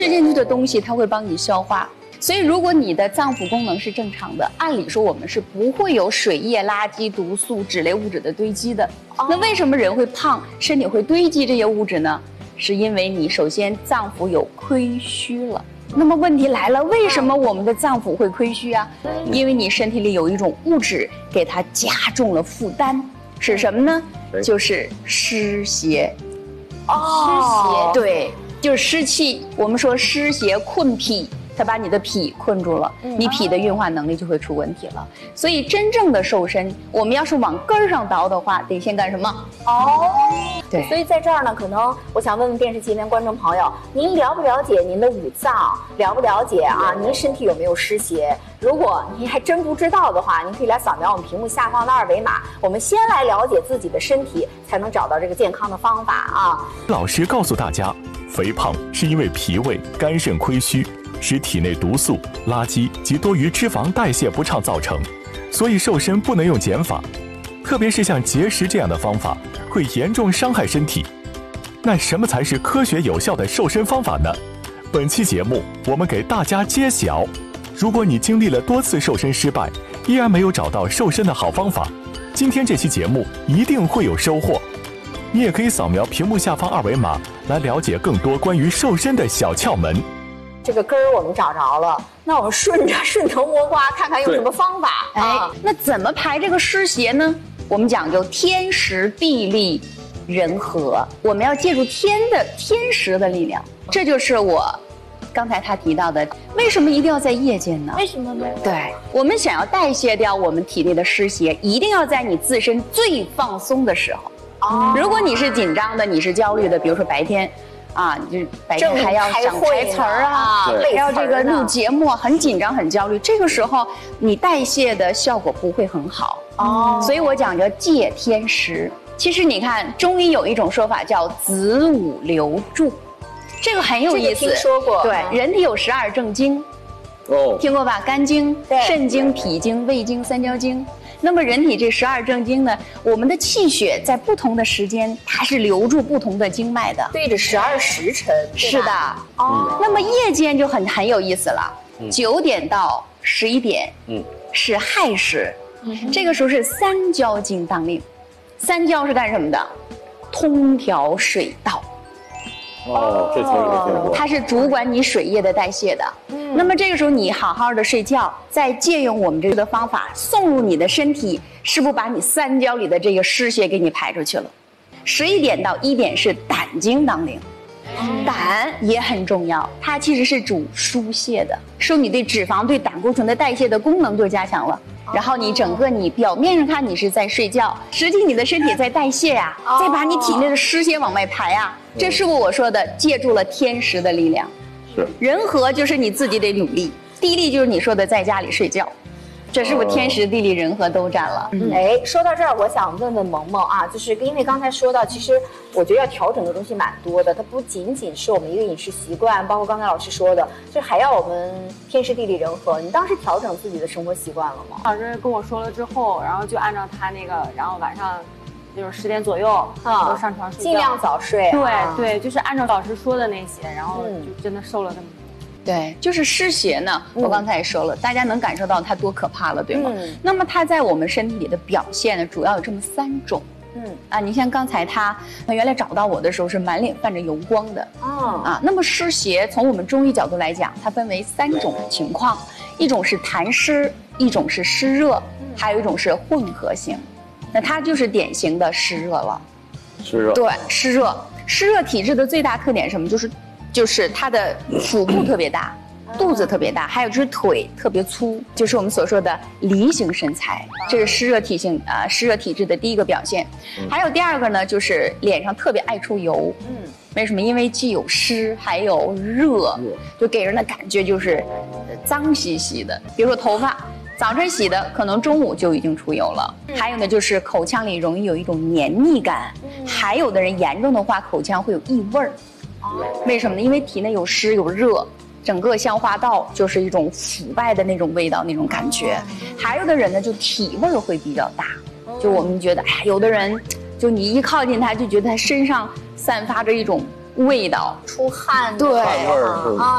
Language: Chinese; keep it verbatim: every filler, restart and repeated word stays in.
吃进去的东西它会帮你消化。所以，如果你的脏腑功能是正常的，按理说我们是不会有水液、垃圾、毒素、脂类物质的堆积的。哦、那为什么人会胖，身体会堆积这些物质呢？是因为你首先脏腑有亏虚了。那么问题来了，为什么我们的脏腑会亏虚啊？因为你身体里有一种物质给它加重了负担，是什么呢？就是湿邪。 哦， 湿邪，对，就是湿气。我们说湿邪困脾。它把你的脾困住了，你脾的运化能力就会出问题了。所以真正的瘦身，我们要是往根儿上倒的话，得先干什么？ 哦， 对。 所以在这儿呢，可能我想问问电视机前观众朋友，您了不了解您的五脏？了不了解啊？您身体有没有湿邪？如果您还真不知道的话，您可以来扫描我们屏幕下方的二维码。我们先来了解自己的身体，才能找到这个健康的方法啊。 老师告诉大家，肥胖是因为脾胃、肝肾亏虚。使体内毒素、垃圾及多余脂肪代谢不畅造成，所以瘦身不能用减法，特别是像节食这样的方法会严重伤害身体。那什么才是科学有效的瘦身方法呢？本期节目我们给大家揭晓。如果你经历了多次瘦身失败，依然没有找到瘦身的好方法，今天这期节目一定会有收获。你也可以扫描屏幕下方二维码来了解更多关于瘦身的小窍门。 这个根儿我们找着了，那我们顺着顺藤摸瓜，看看用什么方法。 哎，那怎么排这个湿邪呢？我们讲究天时地利人和，我们要借助天的天时的力量。这就是我刚才他提到的，为什么一定要在夜间呢？ 为什么呢？ 对，我们想要代谢掉我们体内的湿邪，一定要在你自身最放松的时候。哦，如果你是紧张的，你是焦虑的，比如说白天。啊，就是白天还要想台词儿啊，还要这个录节目，很紧张很焦虑。这个时候你代谢的效果不会很好哦。所以我讲究借天时。其实你看，中医有一种说法叫子午流注，这个很有意思。 听说过。 对，人体有十二正经，哦，听过吧？肝经、肾经、脾经、胃经、三焦经。那么人体这十二正经呢，我们的气血在不同的时间，它是流注不同的经脉的， 对着十二时辰。 是的，哦。那么夜间就很很有意思了，九、嗯、点到十一点，嗯，是亥时，嗯，这个时候是三焦经当令。三焦是干什么的？通调水道。 哦，这词儿我听过。 它是主管你水液的代谢的。嗯，那么这个时候你好好的睡觉，再借用我们这个方法送入你的身体，是不是把你三焦里的这个湿邪给你排出去了？十一点到一点是胆经当令。嗯，胆也很重要，它其实是主疏泄的，受你对脂肪、对胆固醇的代谢的功能就加强了。然后你整个你表面上看你是在睡觉，实际你的身体在代谢呀、啊，再把你体内的湿邪往外排啊。这是不是我说的借助了天时的力量？ 是。 人和就是你自己得努力，地利就是你说的在家里睡觉。这是不是天时地利人和都占了？ 嗯，哎，说到这儿，我想问问萌萌啊，就是因为刚才说到，其实我觉得要调整的东西蛮多的，它不仅仅是我们一个饮食习惯，包括刚才老师说的，就还要我们天时地利人和。你当时调整自己的生活习惯了吗？ 老师跟我说了之后，然后就按照他那个，然后晚上就是十点左右啊都上床睡觉， 尽量早睡。 对、 啊、 对，就是按照老师说的那些，然后就真的瘦了那么多。 对，就是湿邪呢，我刚才也说了，嗯，大家能感受到它多可怕了，对吗？嗯，那么它在我们身体里的表现呢，主要有这么三种。嗯啊，你像刚才他，他原来找到我的时候是满脸泛着油光的。哦啊，那么湿邪从我们中医角度来讲，它分为三种情况，一种是痰湿，一种是湿热，还有一种是混合型。那它就是典型的湿热了。 湿热。对， 湿热。湿热体质的最大特点是什么？就是。就是它的腹部特别大，肚子特别大，还有就是腿特别粗，就是我们所说的梨形身材，这是湿热体性啊、呃、湿热体质的第一个表现。还有第二个呢，就是脸上特别爱出油。嗯，为什么？因为既有湿还有热，就给人的感觉就是脏兮兮的。比如说头发，早晨洗的，可能中午就已经出油了。还有呢，就是口腔里容易有一种黏腻感，还有的人严重的话，口腔会有异味儿。为什么呢？因为体内有湿有热，整个消化道就是一种腐败的那种味道，那种感觉。还有的人呢，就体味会比较大，就我们觉得，哎，有的人就你一靠近他，就觉得他身上散发着一种味道， 出汗， 对， 汗味儿啊。